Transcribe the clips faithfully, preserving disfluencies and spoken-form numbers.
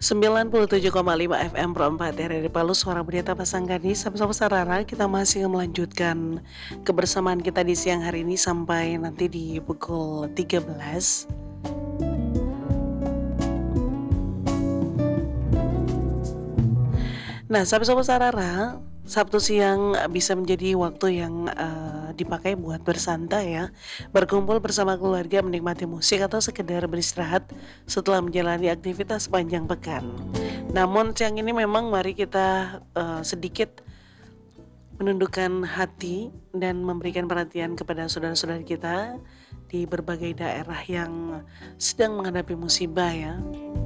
sembilan puluh tujuh koma lima F M Pro empat R R I Palu, Suara Berita Pasanggani. Sahabat Sarara, kita masih melanjutkan kebersamaan kita di siang hari ini sampai nanti di pukul tiga belas. Nah, sahabat-sahabat Sarara, Sabtu siang bisa menjadi waktu yang uh, dipakai buat bersantai ya, berkumpul bersama keluarga, menikmati musik atau sekedar beristirahat setelah menjalani aktivitas sepanjang pekan. Namun siang ini memang mari kita uh, sedikit menundukkan hati dan memberikan perhatian kepada saudara-saudara kita di berbagai daerah yang sedang menghadapi musibah ya.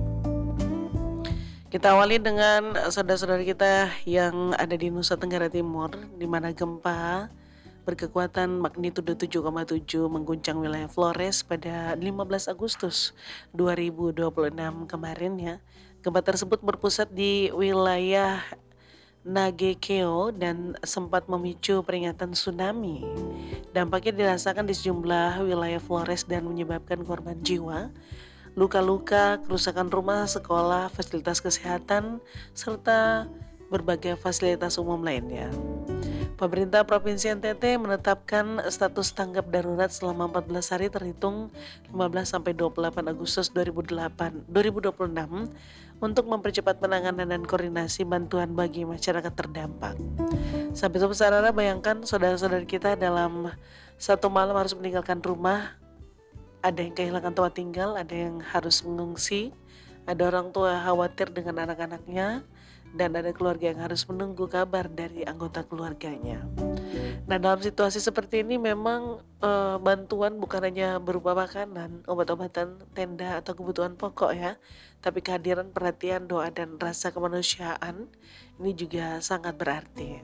Kita awali dengan saudara-saudara kita yang ada di Nusa Tenggara Timur, di mana gempa berkekuatan magnitudo tujuh koma tujuh mengguncang wilayah Flores pada lima belas Agustus dua ribu dua puluh enam kemarin ya. Gempa tersebut berpusat di wilayah Nagekeo dan sempat memicu peringatan tsunami. Dampaknya dirasakan di sejumlah wilayah Flores dan menyebabkan korban jiwa, luka-luka, kerusakan rumah, sekolah, fasilitas kesehatan, serta berbagai fasilitas umum lainnya. Pemerintah Provinsi N T T menetapkan status tanggap darurat selama empat belas hari terhitung lima belas sampai dua puluh delapan Agustus dua ribu dua puluh enam untuk mempercepat penanganan dan koordinasi bantuan bagi masyarakat terdampak. Sahabat-sahabat Sarara, bayangkan saudara-saudara kita dalam satu malam harus meninggalkan rumah. Ada yang kehilangan tempat tinggal, ada yang harus mengungsi, ada orang tua khawatir dengan anak-anaknya, dan ada keluarga yang harus menunggu kabar dari anggota keluarganya. Nah, dalam situasi seperti ini memang e, bantuan bukan hanya berupa makanan, obat-obatan, tenda, atau kebutuhan pokok ya, tapi kehadiran, perhatian, doa, dan rasa kemanusiaan ini juga sangat berarti.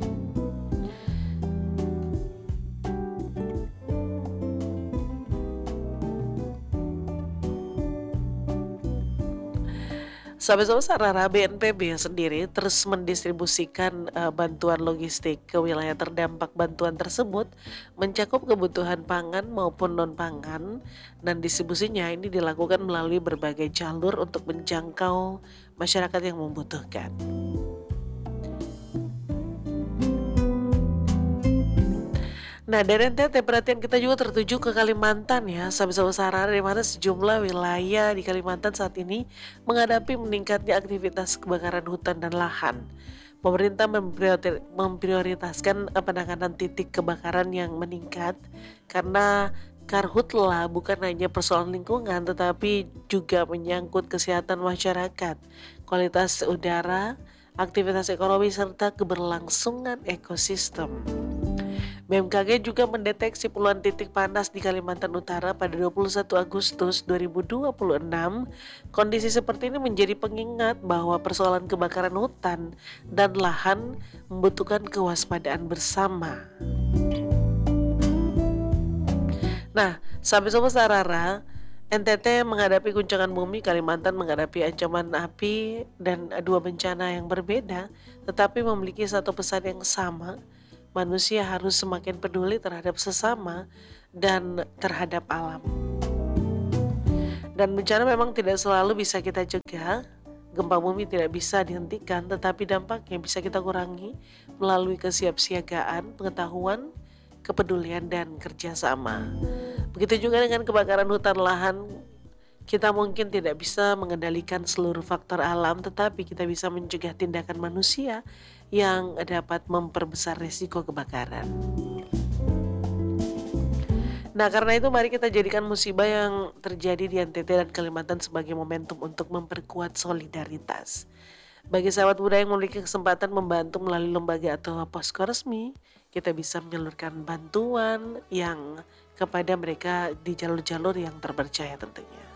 Sahabat-sahabat Sarara, B N P B sendiri terus mendistribusikan uh, bantuan logistik ke wilayah terdampak. Bantuan tersebut mencakup kebutuhan pangan maupun non-pangan, dan distribusinya ini dilakukan melalui berbagai jalur untuk menjangkau masyarakat yang membutuhkan. Nah, dari N T T perhatian kita juga tertuju ke Kalimantan ya, sahabat-sahabat Sarara, di mana sejumlah wilayah di Kalimantan saat ini menghadapi meningkatnya aktivitas kebakaran hutan dan lahan. Pemerintah memprioritaskan penanganan titik kebakaran yang meningkat karena karhutla bukan hanya persoalan lingkungan tetapi juga menyangkut kesehatan masyarakat, kualitas udara, aktivitas ekonomi, serta keberlangsungan ekosistem. B M K G juga mendeteksi puluhan titik panas di Kalimantan Utara pada dua puluh satu Agustus dua ribu dua puluh enam. Kondisi seperti ini menjadi pengingat bahwa persoalan kebakaran hutan dan lahan membutuhkan kewaspadaan bersama. Nah, sahabat-sahabat Sarara, N T T menghadapi guncangan bumi, Kalimantan menghadapi ancaman api dan dua bencana yang berbeda, tetapi memiliki satu pesan yang sama. Manusia harus semakin peduli terhadap sesama dan terhadap alam. Dan bencana memang tidak selalu bisa kita cegah. Gempa bumi tidak bisa dihentikan, tetapi dampaknya bisa kita kurangi melalui kesiapsiagaan, pengetahuan, kepedulian, dan kerjasama. Begitu juga dengan kebakaran hutan lahan. Kita mungkin tidak bisa mengendalikan seluruh faktor alam, tetapi kita bisa mencegah tindakan manusia yang dapat memperbesar risiko kebakaran. Nah, karena itu mari kita jadikan musibah yang terjadi di N T T dan Kalimantan sebagai momentum untuk memperkuat solidaritas. Bagi sahabat muda yang memiliki kesempatan membantu melalui lembaga atau posko resmi, kita bisa menyalurkan bantuan yang kepada mereka di jalur-jalur yang terpercaya tentunya.